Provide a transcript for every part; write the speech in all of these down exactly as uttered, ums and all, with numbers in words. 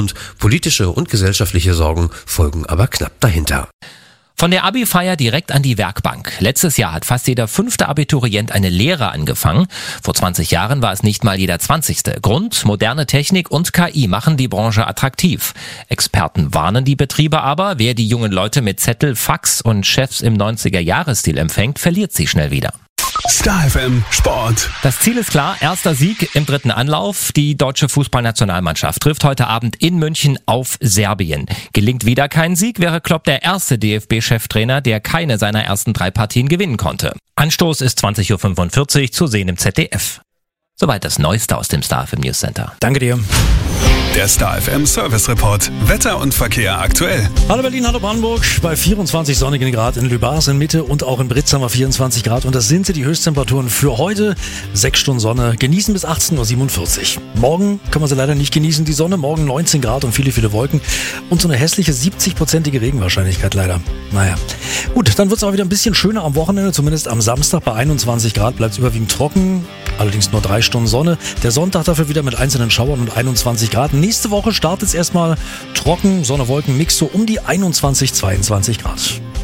und politische und gesellschaftliche Sorgen folgen aber knapp dahinter. Von der Abi-Feier direkt an die Werkbank. Letztes Jahr hat fast jeder fünfte Abiturient eine Lehre angefangen. Vor zwanzig Jahren war es nicht mal jeder zwanzigste. Grund: moderne Technik und K I machen die Branche attraktiv. Experten warnen die Betriebe aber, wer die jungen Leute mit Zettel, Fax und Chefs im neunziger-Jahres-Stil empfängt, verliert sie schnell wieder. Star F M Sport. Das Ziel ist klar, erster Sieg im dritten Anlauf. Die deutsche Fußballnationalmannschaft trifft heute Abend in München auf Serbien. Gelingt wieder kein Sieg, wäre Klopp der erste D F B-Cheftrainer, der keine seiner ersten drei Partien gewinnen konnte. Anstoß ist zwanzig Uhr fünfundvierzig, zu sehen im Z D F. Soweit das Neueste aus dem Star F M News Center. Danke dir. Der Star F M Service Report. Wetter und Verkehr aktuell. Hallo Berlin, hallo Brandenburg. Bei vierundzwanzig sonnigen Grad in Lübars in Mitte und auch in Britz haben wir vierundzwanzig Grad. Und das sind sie, die Höchsttemperaturen für heute. Sechs Stunden Sonne. Genießen bis achtzehn Uhr siebenundvierzig. Morgen können wir sie leider nicht genießen, die Sonne. Morgen neunzehn Grad und viele, viele Wolken. Und so eine hässliche siebzig-prozentige Regenwahrscheinlichkeit leider. Naja. Gut, dann wird es auch wieder ein bisschen schöner am Wochenende. Zumindest am Samstag bei einundzwanzig Grad bleibt es überwiegend trocken. Allerdings nur drei Stunden Sonne. Der Sonntag dafür wieder mit einzelnen Schauern und einundzwanzig Grad. Nächste Woche startet es erstmal trocken, Sonne, Wolken, Mix so um die einundzwanzig, zweiundzwanzig Grad.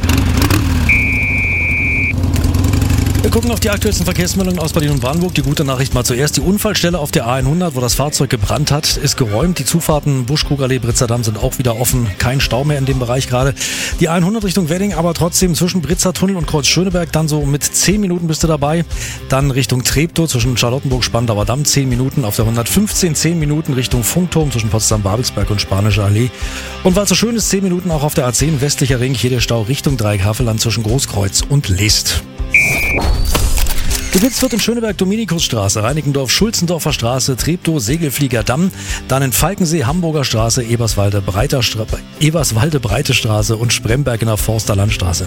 Wir gucken auf die aktuellsten Verkehrsmeldungen aus Berlin und Brandenburg. Die gute Nachricht mal zuerst. Die Unfallstelle auf der A hundert, wo das Fahrzeug gebrannt hat, ist geräumt. Die Zufahrten Buschkrugallee, Britzer-Damm sind auch wieder offen. Kein Stau mehr in dem Bereich gerade. Die A hundert Richtung Wedding, aber trotzdem zwischen Britzer Tunnel und Kreuz Schöneberg dann so mit zehn Minuten bist du dabei. Dann Richtung Treptow zwischen Charlottenburg, Spandauer Damm zehn Minuten. Auf der hundertfünfzehn zehn Minuten Richtung Funkturm zwischen Potsdam-Babelsberg und Spanische Allee. Und weil es so schön ist, zehn Minuten auch auf der A zehn westlicher Ring. Hier der Stau Richtung Dreieck-Havelland zwischen Großkreuz und List. Geblitzt wird in Schöneberg Dominikusstraße, Reinickendorf Schulzendorfer Straße, Treptow Segelflieger Damm, dann in Falkensee Hamburger Straße, Eberswalde Breiter Stra- Eberswalde Breite Straße und Spremberg in der Forster Landstraße.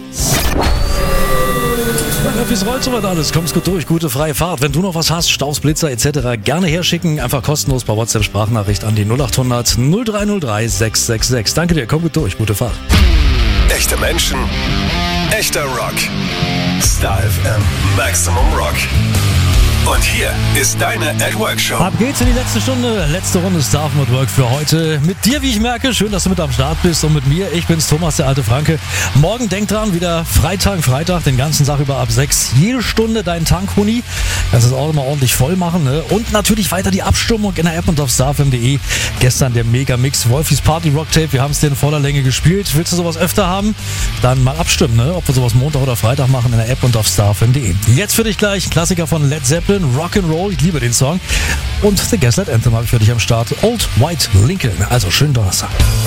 Ja, wie's rollt soweit alles? Komm's gut durch, gute freie Fahrt. Wenn du noch was hast, Staus, Blitzer et cetera, gerne herschicken. Einfach kostenlos per WhatsApp-Sprachnachricht an die null acht hundert null drei null drei sechs sechs sechs. Danke dir, komm gut durch, gute Fahrt. Echte Menschen, echter Rock. Star F M Maximum Rock. Und hier ist deine At Work Show. Ab geht's in die letzte Stunde. Letzte Runde Star F M at Work für heute. Mit dir, wie ich merke. Schön, dass du mit am Start bist. Und mit mir, ich bin's, Thomas, der alte Franke. Morgen, denk dran, wieder Freitag, Freitag, den ganzen Tag über ab sechs. Jede Stunde deinen Tank-Huni. Kannst das Auto mal ordentlich voll machen. Ne? Und natürlich weiter die Abstimmung in der App und auf starfm punkt de. Gestern der Mega-Mix Wolfis Party Rock Tape. Wir haben es dir in voller Länge gespielt. Willst du sowas öfter haben? Dann mal abstimmen, ne? Ob wir sowas Montag oder Freitag machen in der App und auf starfm punkt de. Jetzt für dich gleich Klassiker von Led Zeppelin. Rock'n'Roll, ich liebe den Song. Und The Gaslight Anthem habe ich für dich am Start. Old White Lincoln. Also schönen Donnerstag.